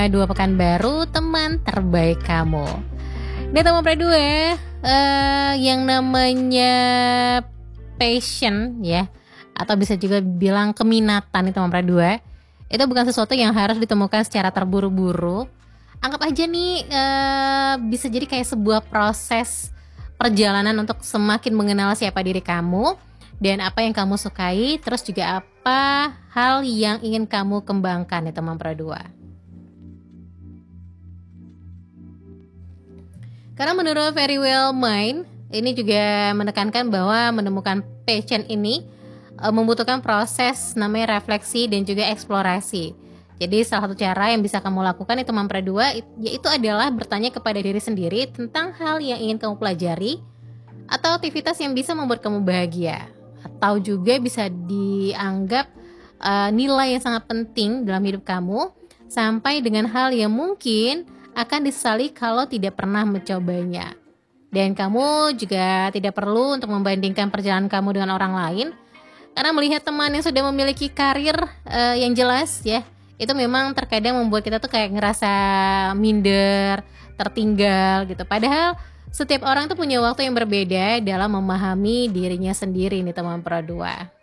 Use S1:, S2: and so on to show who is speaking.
S1: 2 pekan baru teman terbaik kamu. Nah teman Pre 2, yang namanya passion ya, atau bisa juga bilang keminatan nih teman Pre 2, itu bukan sesuatu yang harus ditemukan secara terburu-buru. Anggap aja nih bisa jadi kayak sebuah proses perjalanan untuk semakin mengenal siapa diri kamu dan apa yang kamu sukai, terus juga apa hal yang ingin kamu kembangkan nih teman Pre 2. Karena menurut Very Well Mind, ini juga menekankan bahwa menemukan passion ini membutuhkan proses namanya refleksi dan juga eksplorasi. Jadi salah satu cara yang bisa kamu lakukan itu teman Pre 2 yaitu adalah bertanya kepada diri sendiri tentang hal yang ingin kamu pelajari atau aktivitas yang bisa membuat kamu bahagia, atau juga bisa dianggap nilai yang sangat penting dalam hidup kamu, sampai dengan hal yang mungkin akan disesali kalau tidak pernah mencobanya. Dan kamu juga tidak perlu untuk membandingkan perjalanan kamu dengan orang lain, karena melihat teman yang sudah memiliki karir yang jelas ya, itu memang terkadang membuat kita tuh kayak ngerasa minder, tertinggal gitu. Padahal setiap orang tuh punya waktu yang berbeda dalam memahami dirinya sendiri nih teman Pro 2.